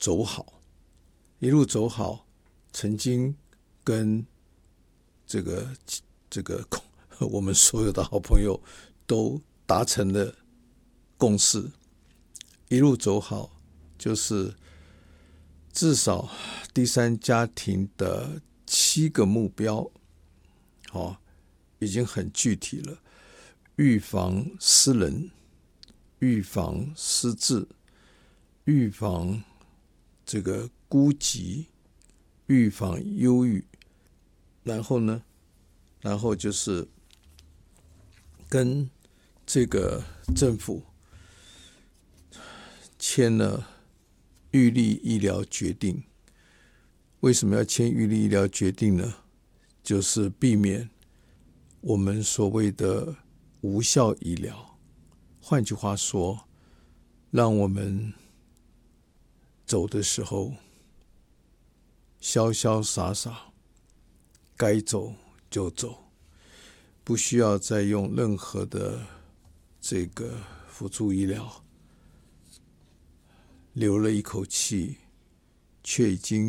走好，一路走好，曾经跟这个我们所有的好朋友都达成了共识，一路走好就是至少第三家庭的7个目标，已经很具体了。预防失能，预防失智，预防这个孤寂，预防忧郁，然后就是跟这个政府签了预立医疗决定。为什么要签预立医疗决定呢？就是避免我们所谓的无效医疗，换句话说，让我们走的时候潇潇洒洒，该走就走，不需要再用任何的这个辅助医疗，留了一口气，却已经